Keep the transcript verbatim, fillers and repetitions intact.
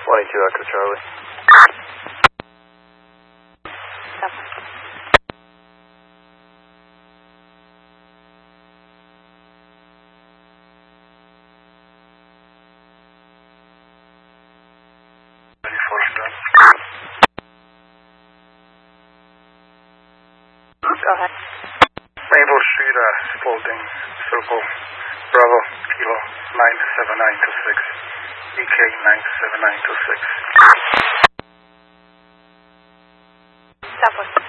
twenty-two Echo Charlie. Go ahead. Maple Street, uh, Spalding, Circle, Bravo, Kilo, nine seven nine two six, E K nine seven nine two six. Southwest.